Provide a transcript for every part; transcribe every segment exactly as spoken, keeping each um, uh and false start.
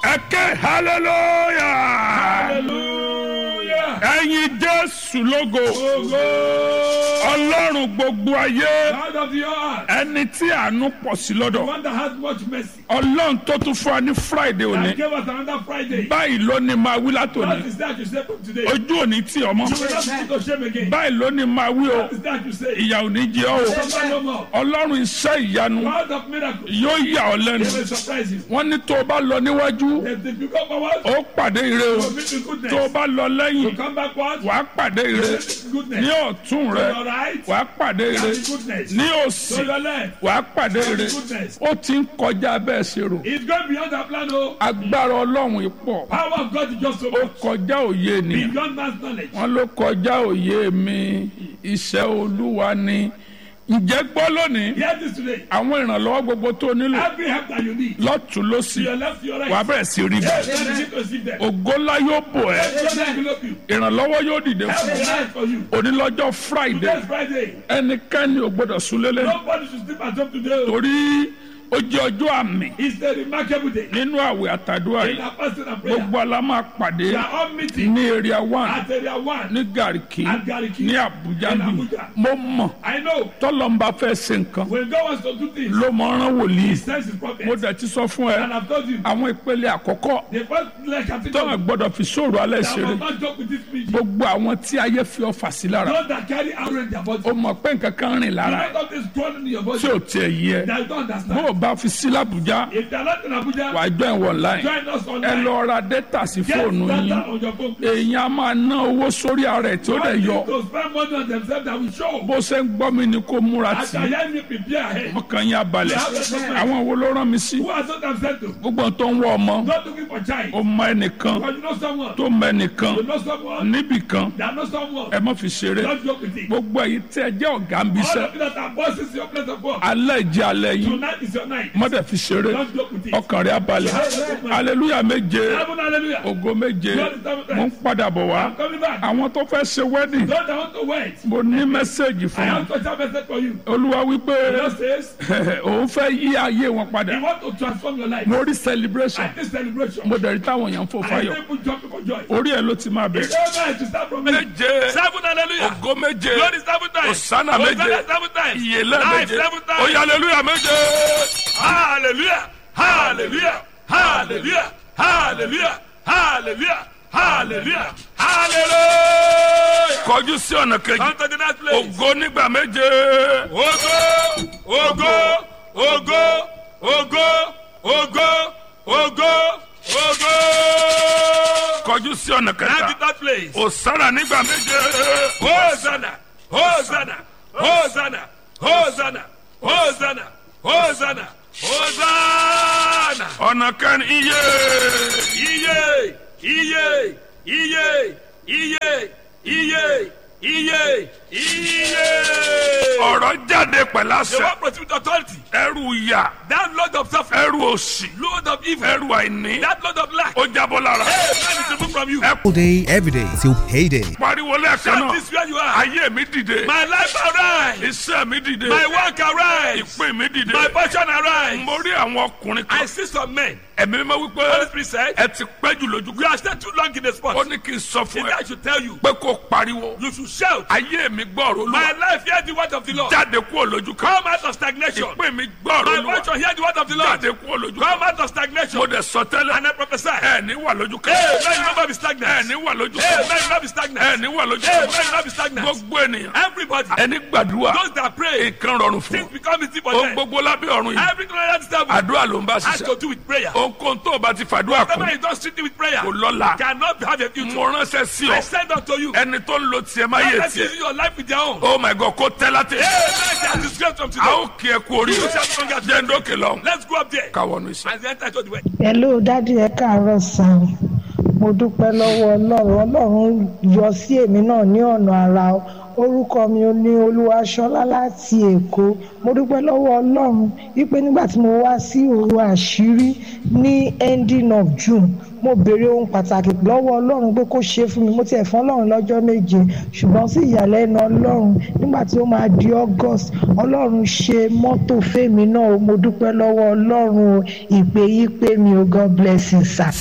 Ẹ̀kẹ́ hallelujah. Hallelujah. Ẹ̀yin Jésù lógo. Ọlọ́run gbogbo ayé. God of the earth. Ẹni tí àánú pọ̀ sí The lọ́dọ̀. one that has much mercy. Ọlọ́run tó tún fún wa ní Friday And òní. gave us another Friday. Báyìí ló ní máa wí That látòní. is that you say from today. Ojú òní tì ọmọ. You will not be put to shame again. Báyìí ló ní máa wí o. That is that you say. Ìyà ò ní jẹ ọ́ o. Suffer no more. Ọlọ́run iṣẹ́ ìyanu God of miracles. yóò yà ọ́ He lẹ́nu. will surprise you. Wọ́n ní tó o bá lọ níwájú, If you go forward, ó pàdé ire o. you meet with goodness. Tó o bá lọ lẹ́yìn, You come backward, wàá pàdé you ire. meet with goodness. Ní ọ̀tún To rẹ, your right, wàá pàdé you ire. have the goodness. Ní To òsì, your left, wàá pàdé you have ire. the goodness. Ó ti ń kọjá bẹ́ẹ̀ ṣe rò. It's going beyond that plan, oh. Agbára Ọlọ́run yìí pọ̀. Power of God is just so Ó much. kọjá òye ènìyàn. Beyond man's knowledge. Wọ́n ló kọjá òye mi. Iṣẹ́ Olúwa ni. Ǹjẹ́ gbọ́ lónìí? Hear this today. Àwọn ìrànlọ́wọ́ gbogbo tó nílò Every help that you need. lọ́tún To lósì. your left, to your Wàá right. bẹ̀rẹ̀ sí rí Yes, bẹ́ẹ̀. let me to receive them. Ògo ńlá yóò bò ẹ́. Let me envelope you. Ìrànlọ́wọ́ yóò dìde Help fún is ọ. right for you. Onílọ́jọ́ Friday. Today's Friday. Ẹnikẹ́ni ò gbọ́dọ̀ súnlélẹ̀. Nobody should sleep at home today. Torí ó jẹ́ ọjọ́ àmì It's a remarkable day. nínú àwẹ̀ àtàdúrà In yìí. our fasting and prayer. Gbogbo ala máa pàdé We are all meeting ní area one at area one. ní Garki At Garki. ní Abuja In bí. Abuja. Mo mọ̀ I know tọ́lọ́mbà fẹ́ ṣe nǹkan when God wants to do things, ló mọ rán He wòlíì. sends His prophet. Mo dẹ̀ ti sọ fún ẹ And I've told you, àwọn ìpele àkọ́kọ́ the first leg has been tọ́lọ̀ done. gbọ́dọ̀ fi sóòrò alẹ́ That ṣeré. must not joke with this preaching. Gbogbo àwọn tí ayé fi ọfà sí lára. Those that carry arrow in their body. Ó mọ̀ pé nǹkan kan rìn You lára know ẹ̀ something is crawling in your body. tí ò tiẹ̀ yí ẹ. That you don't Bó understand. o bá fi sí l'Abuja, If they are not in Abuja, wàá join wọ online. join us Ẹ online. lọ ra data sí Get fóònù data yín. on your phone. please. Èèyàn á máa ná owó sórí ara ẹ̀ tí ó dẹ̀ yọ. To spend money on themselves that will show. Bó ṣe ń gbọ́ mi ni kó múra As tì I í. hear me prepare ahead. Ọkàn yín á balẹ̀. Àwọn wo ló rán mi sí? Who has not them sent to? Gbogbo tó ń wọ ọmọ. Not looking for child. Ó mọ ẹnìkan But you know someone. tó mọ ẹnìkan You know someone. níbì kan. That know someone. Ẹ má fi ṣeré. Don't joke with it. Gbogbo èyí tí ẹ jẹ́ ọ̀gá ń bí All iṣẹ́. of you that are bosses in your place of work. Alẹ́ ìjẹ́ alẹ́ yín. Tonight is your night. Mọ́dẹ̀ fi ṣeré. Don't joke with it. Ọkàn rẹ̀ á balẹ̀. Hallelujah méje. Heaven, hallelujah. Ògo méje. Mo ń padà bọ̀ wá. I'm coming back. Àwọn tó fẹ́ ṣe wedding. Those that want to wait. Mo ní mẹ́sẹ̀gì I fún have wọn. special message for you. Olúwa wípé The Lord says, òun fẹ́ yí ayé wọn He padà. wants to transform your life. Mo rí celebration. At this celebration, Mo dẹ̀ rí táwọn èèyàn ń fò I fáyọ̀. people jumping for joy. Orí ẹ̀ ló ti máa bẹ̀rẹ̀. Amen. To start from me. Méje. Seven, hallelujah. Ògo méje. Glory seven times. Hosanna méje. Hosanna seven times. Ìyèlé Life méje. seven times. Oyè hallelujah méje. Hallelujah. Hallelujah. Hallelujah. Hallelujah. Hallelujah. Hallelujah. Hallelujah. Kọjú sí ọ̀nà kejì. Come to the next place. Ògo nígbà méje. Ogo, ogo, ogo, ogo, ogo, ogo, ogo. Kọjú sí ọ̀nà Now to kẹta. that place. Hosanna nígbà méje. Hosanna, Hosanna, Hosanna, Hosanna, Hosanna, Hosanna, Hosanna. Ọ̀nà kẹrin iye. Iye, iye, iye, iye, iye, iye, iye. Ọ̀rọ̀ jáde pẹ̀lú The àṣẹ. one proceed with authority. Ẹrù ìyà. That load of suffering, Ẹrù òṣì. load of evil, Ẹrù àìní. that load of lack. Ó jábọ́ lára. Hey, man is removed from you. Ẹ All day, every day, till payday. pariwo lẹ́ẹ̀kan Shout náà. this where you are. Ayé mi dìde. My life arise. Iṣẹ́ mi dìde. My work arise. Ìpín mi dìde. My passion arise. Mo rí àwọn ọkùnrin I kan. see some men. Ẹ̀mí mímọ́ Holy wípé Spirit said, ẹ ti pẹ́ jù lójú you kan. are stayed too long in the spot. Ó ní kí n sọ If fún ẹ I should tell you, pé kó pariwo. you should shout. Ayé mi gbọ́rọ̀ My Olúwa. life, hear the word of the Lord. Jáde kúrò lójú kan. Come out of stagnation. Ìpín mi gbọ́rọ̀ My Olúwa. passion, hear the word of the Lord. Jáde kúrò lójú Come kan. out of stagnation. Mo dẹ̀ sọ tẹ́lẹ̀. And I prophesy. Ẹ ní wà lójú kan. Hey, may you never be Ẹ stagnant. ní wà lójú Hey, kan. may you never be Ẹ stagnant. ní wà lójú Hey, kan. may you never be stagnant. Gbogbo ènìyàn. Everybody, Ẹni gbàdúrà. those that pray, Nǹkan rọrùn fún. things become easy for Ohun them. gbogbo lábẹ́ ọ̀run yìí. Everything that is devil Àdúrà ló ń bá has to ṣiṣẹ́. do with prayer. Ohunkóhun tó o bá ti fàdúrà Whatever kún. you don't treat it with prayer Kò lọ́la. cannot have a future. Mo ránṣẹ́ sí I ọ. send unto you. Ẹni tó ń lo tiẹ̀ máa yé Let's tiẹ̀. use your life with their own. Oh my God, kó tẹ́ láti. Hey, man, they are disgraced from A today. ó kí ẹ kú orí. You shall be congratulated. Jẹ́ ndókè lọ́hùn. Let's go up there Káwọnú iṣẹ́. and enter to the way. Hello, Daddy, ẹ káàárọ̀ sàn. mo dúpẹ́ lọ́wọ́ ọlọ́run ọlọ́run yọ sí èmi náà ní ọ̀nà àrà. Orúkọ mi ní Olúwaṣọlá láti Èkó. Mo dúpẹ́ lọ́wọ́ ọlọ́run wípé nígbà tí mo wá sí òru àṣírí ní ending of June, mo béèrè ohun pàtàkì lọ́wọ́ ọlọ́run pé kó ṣe fún mi. Mo tiẹ̀ fún ọlọ́run lọ́jọ́ méje, ṣùgbọ́n sí ìyàlẹ́nu ọlọ́run nígbà tí ó máa di August, ọlọ́run ṣe mọ́tò fèmí náà. Mo dúpẹ́ lọ́wọ́ ọlọ́run. Ìpè yí pé mi ò God bless you, sir.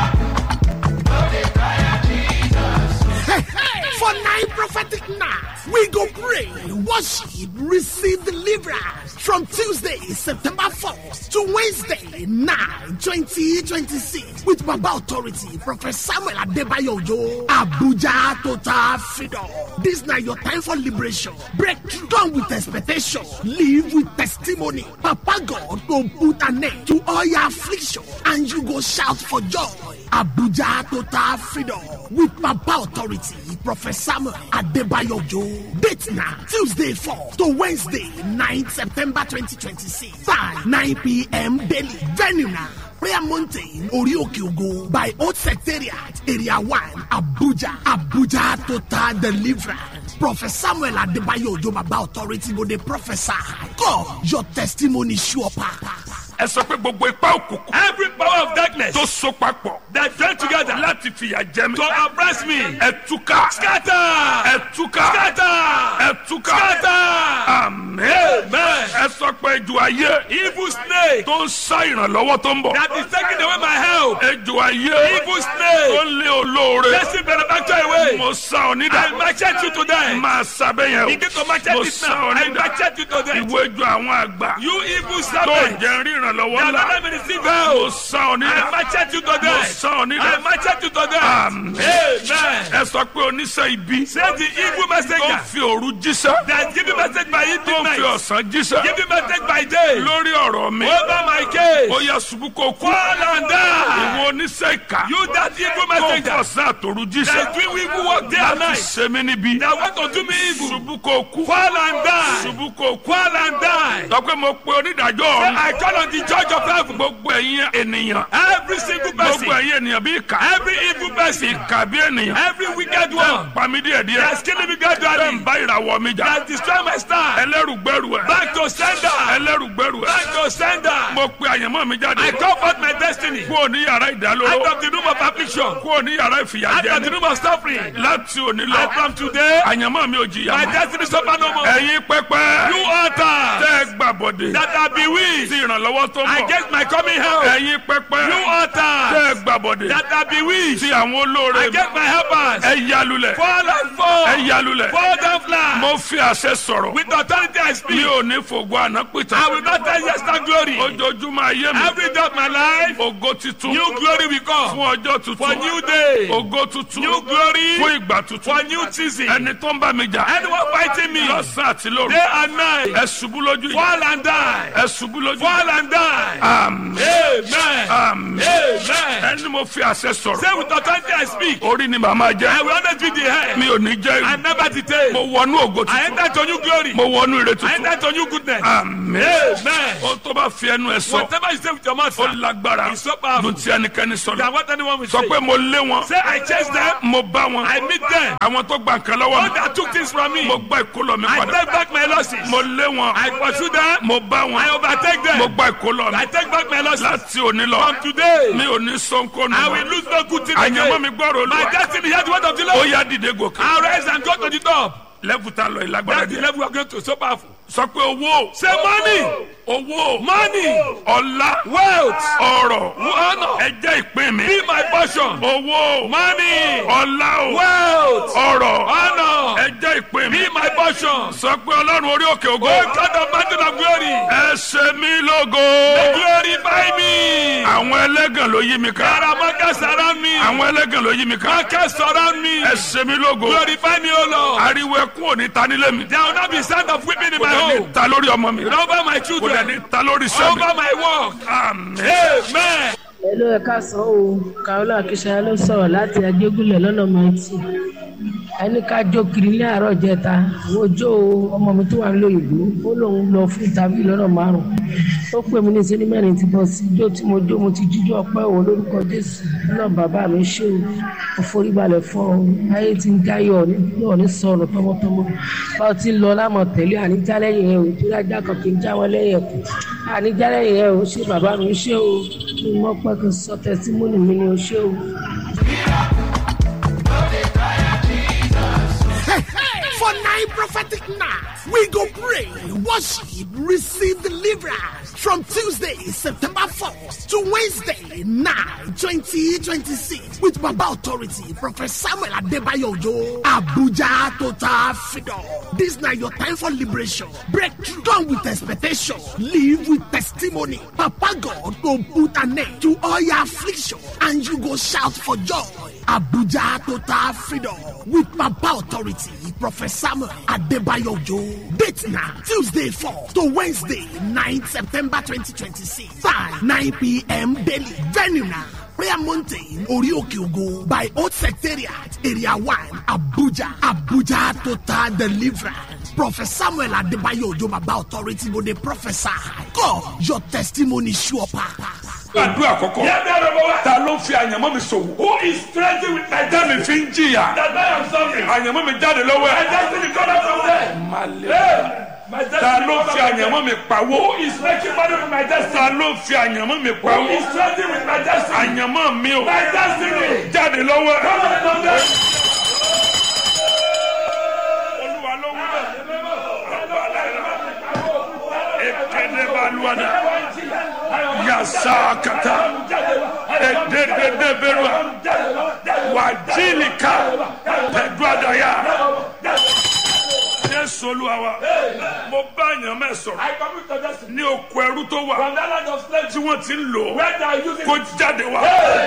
For nine prophetic nights, we go pray, worship, receive deliverance from Tuesday, September fourth to Wednesday, nine, twenty twenty-six with Baba Authority, Prophet Samuel Adebayo Ojo, Abuja Total Freedom. This now your time for liberation. Breakthrough. Come with expectation. Live with testimony. Papa God will put an end to all your affliction and you go shout for joy. Abuja Total Freedom with Papa Authority, Prophet Samuel Adebayo Ojo. Date now, Tuesday fourth to Wednesday, ninth September twenty twenty-six. Time, nine p.m. daily. Venue now, Prayer Mountain, Orioke Ogo, by Old Secretariat, Area one, Abuja. Abuja Total Deliverance. Prophet Samuel Adebayo Ojo, Baba Authority, go the prophesy. God, your testimony sure power. Ẹ sọ pé gbogbo ipá òkùnkùn. Every power of darkness. Tó so papọ̀. That join together. Láti fìyà jẹ mi. To oppress me. Ẹ túká. Scatter. Ẹ túká. Scatter. Ẹ túká. Scatter. Amen. Amen. Ẹ sọ pé ejò ayé. Evil snake. Tó ń sá ìrànlọ́wọ́ tó ń bọ̀. That is taking away my help. Ejò ayé. Evil snake. Tó ń lé olóore. Blessing benefactor away. Mo sá ọ nídà. I machete you today. Máa sábẹ́ yẹn o. Begin to machete it now. I machete you today. Ìwé ejò àwọn àgbà. You evil serpent. Tó jẹ́ ríran. Lọ́wọ́ ńlá. Mo sá ọ nílẹ̀. I machete you today. Mo sá ọ nílẹ̀. I machete you today. Amen. Ẹ sọ pé oníṣẹ́ ibi. Say the evil messenger. Tó fi òru jíṣẹ́. That give you message by evening night. Tó fi ọ̀sán jíṣẹ́. Give you message by day. Lórí ọ̀rọ̀ mi. Over my case. Ó yá ṣubú kó kú. Fall and die. Ìwọ oníṣẹ́ ìkà. You that evil messenger. Tó fọ̀sán àtòru jíṣẹ́. That do evil work day and night. Láti ṣe mí níbi. That want to do me evil. Ṣubú kó kú. Fall and die. Ṣubú kó kú. Fall and die. Sọ pé mo pe onídàájọ́ ọ̀run. I call on the judge of heaven. Gbogbo ẹ̀yin ènìyàn. Every single person. Gbogbo ẹ̀yin ènìyàn bí ìkà. Every evil person. Ìkà bí ènìyàn. Every wicked one. Pàmí díẹ̀ díẹ̀. That's killing me gradually. Bẹ́ẹ̀ ń bá ìràwọ̀ mi jà. That's destroy my star. Ẹlẹ́rùgbẹ́rù ẹ̀. Back to sender. Ẹlẹ́rùgbẹ́rù ẹ̀. Back to sender. Mo pe àyànmọ́ mi jáde. I call forth my destiny. Kúrò ní yàrá ìdálóró. Out of the room of affliction. Kúrò ní yàrá ìfìyàjẹni. Out of the room of suffering. Láti òní lọ. And from today. Àyànmọ́ mi ò jìyà mọ́. My destiny suffer no more. Ẹ̀yin pẹpẹ. You altar. Tẹ́ ẹ gbàbọ̀dé. That I be weak. Ti ìrànlọ́wọ́ tó ń bọ̀. Against my coming help. Ẹ̀yin pẹpẹ. You altar. Tẹ́ ẹ gbàbọ̀dé. That I be weak. Ti àwọn olóore. Against my helpers. Ẹ yalulẹ̀. Fall and fall. Ẹ yalulẹ̀. Fall down flat. Mo fi àṣẹ sọ̀rọ̀. With authority I speak. Mi ò ní fògo àná pìtàn. I will not tell yester glory. Ojoojúmọ́ ayé mi. Every day of my life. Ògo tuntun. New glory will come. Fún ọjọ́ tuntun. For new day. Ògo tuntun. New glory. Fún ìgbà tuntun. For new season. Ẹni tó ń bá mi jà. Anyone fighting me. Lọ́sàn àti lóru. Day and night. Ẹ ṣubú lójú. Fall and die. Ẹ ṣubú lójú. Fall and die. Amen. Amen. Amen. Amen. Ẹni mo fi àṣẹ sọ̀rọ̀. Say with authority I speak. Orí ni màmá jẹ́. I will always be the head. Mi ò ní jẹ́. I never detain. Mo wọnú ògo tuntun. I enter to new glory. Mo wọnú ire tuntun. I enter to new goodness. Amen. Amen. O tó bá fi ẹnu ẹ sọ. Whatever you say with your mouth. Ó lágbára. It's so powerful. Dùn tí ẹnikẹ́ni sọ̀rọ̀. Than what anyone will say. Sọ pé mo lé wọn. Say I chase them. Mo bá wọn. I meet them. Àwọn tó gba nǹkan lọ́wọ́ mi. All that took things from me. Mo gba ìkólọ mi padà. I take back my losses. Mo lé wọn. I pursue them. Mo bá wọn. I overtake them. Mo gba ìkólọ mi. I take back my losses. Láti òní lọ. From today. Mi ò ní sọ́nkọ́ nù. I will lose no good thing again. Àyànmọ́ mi gbọ́rọ̀ Olúwa. My destiny hear the word of the Lord. Ó yá dìde gòkè. I rise and go to the top. Level ta lọ ìlágbára díẹ̀. That's the level we are going to. So powerful. Sọ pé owó. Say money. Owó. Money. Ọlá. Wealth. Ọrọ̀. Honor. Ẹ jẹ́ ìpín mi. Be my portion. Owó. Money. Ọlá o. Wealth. Ọrọ̀. Honor. Ẹ jẹ́ ìpín mi. Be my portion. Sọ pé Ọlọ́run orí òkè ògo. Oh God of mountain of glory. Ẹ ṣe mí lógo. Glorify me. Àwọn ẹlẹ́gàn ló yí mi ká. There are mockers around me. Àwọn ẹlẹ́gàn ló yí mi ká. Mockers surround me. Ẹ ṣe mí lógo. Glorify me, O Lord. Ariwo ẹkún ò ní ta nílé mi. There will not be sound of weeping in my home. Kò ní ta lórí ọmọ mi. Over my children. Kò ní ta lórí sẹ́mi. Over my work. Amen. Amen. Hello, ẹ káàsán o. Kàólà Akíṣayá ló sọ̀rọ̀ láti Ajégúnlẹ̀ lọ́nà Maiti. ẹni ká jó kiri ní àárọ̀ jẹta àwọn ojú ọmọ mi tó wà nílò ìlú ó lóun lọ fún ìtàbí lọ́nà márùn-ún ó pè mí ní sẹ́ni mẹ́rin ti bọ́ sí ijó tí mo jó mo ti jíjó ọpẹ́ òun lórúkọ Jésù náà bàbá mi ṣé o mo forí balẹ̀ fún ọ ayé ti ń jáyọ̀ náà ní sọ̀rọ̀ tọmọtọmọ báwo ti ń lọ lámọ̀ tẹ̀lé àníjálẹ̀yìn ẹ̀ o tó dájá kan kì í já wọn lẹ́yìn ẹ̀kọ́ àníjálẹ̀yìn ẹ̀ o ṣé bàbá mi ṣé o mi mọ́ pẹ́ kí n sọ tẹsímọ́nì mi ni o ṣé o. For nine prophetic nights, we go pray, worship, receive deliverance from Tuesday, September fourth to Wednesday, nine, twenty twenty-six with Baba Authority, Prophet Samuel Adebayo Ojo, Abuja Total Freedom. This now your time for liberation. Breakthrough. Come with expectation. Live with testimony. Papa God go put an end to all your affliction and you go shout for joy. Abuja Total Freedom with Papa Authority, Prophet Samuel Adebayo Ojo. Date now, Tuesday fourth to Wednesday, ninth September twenty twenty-six. Time, nine p.m. daily. Venue now, Prayer Mountain, Orioke Ogo by Old Secretariat, Area one, Abuja. Abuja Total Deliverance. Prophet Samuel Adebayo Ojo, Baba Authority, go dey prophesy. God, your testimony sure pass. Àdúrà àkọ́kọ́. Ta ló fi àyànmọ́ mi ṣòwò? Who is trading with my destiny? Mi fi ń jìyà. That I am suffering. Àyànmọ́ mi jáde lọ́wọ́ ẹ̀. My destiny come out from there. Malé. Ta ló fi àyànmọ́ mi pawó? Who is making money with my destiny? Ta ló fi àyànmọ́ mi pawó? Who is trading with my destiny? Àyànmọ́ mi o. My destiny. Jáde lọ́wọ́ ẹ̀. Come out from there. Olúwa ló wú bẹ́ẹ̀. Ekele baluada. Yasakata Edededeberua Wajilika Pedwadaya Jésù Olúwa wa mo bá yàn mẹ́ sọ̀rọ̀ ní oko ẹrú tó wà tí wọ́n ti ń lò kó jáde wá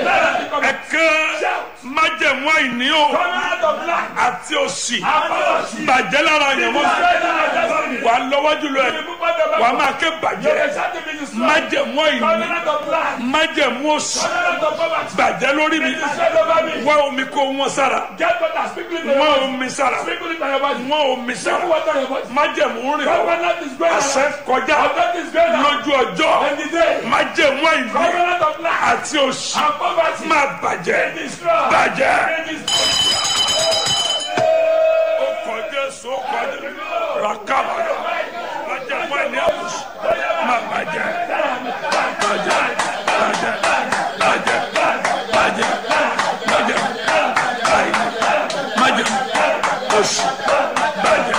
ẹ̀kan májẹ̀mú àìní o àti òṣì bàjẹ́ lára yàn mọ́ wà lọ́wọ́ jùlọ ẹ̀ wà máa ké bàjẹ́ májẹ̀mú àìní májẹ̀mú òṣì bàjẹ́ lórí mi wọ́n omi kó wọ́n sára wọ́n omi sára wọ́n omi sára májẹ̀mú rìn àṣẹ kọjá lójú ọjọ́ májẹ̀mú àìní àti òṣì máa bàjẹ́ bàjẹ́. ó kọjá so kọjá rakaba májẹ̀mú àìní àti òṣì máa bàjẹ́ bàjẹ́ bàjẹ́ bàjẹ́ bàjẹ́ bàjẹ́ àìní májẹ̀mú òṣì bàjẹ́.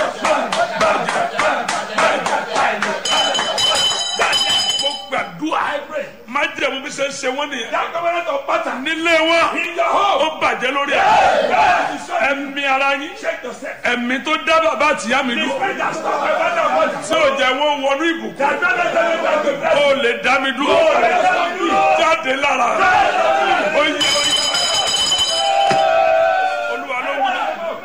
Májẹ̀mú bí ṣe ń ṣe wọ́n nìyẹn. Nílé wọn, ó bàjẹ́ lórí ẹ̀. Ẹ̀mí ara yín, ẹ̀mí tó dá bàbá àtìyá mi dúró. Tí ò jẹ́ wọ́n wọnú ìbùkún. Ó lè dá mi dúró. Jáde lára. Ó yẹ. Olúwa ló wí.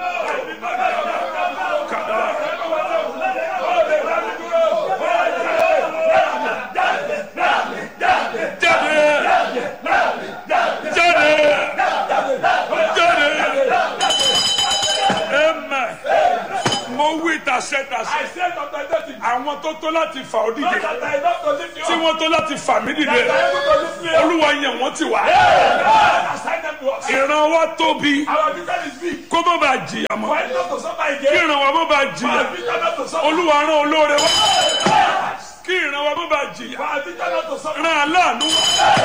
Àwọn tó tó láti fà ó dìde tí wọ́n tó láti fà mí dìde Olúwa yẹn wọ́n ti wá ìran wa tóbi kó má bàa jìyà mọ́ kí ìran wa má bàa jìyà Olúwa rán olóore wá kí ìran wa má bàa jìyà rán aláàánú wá.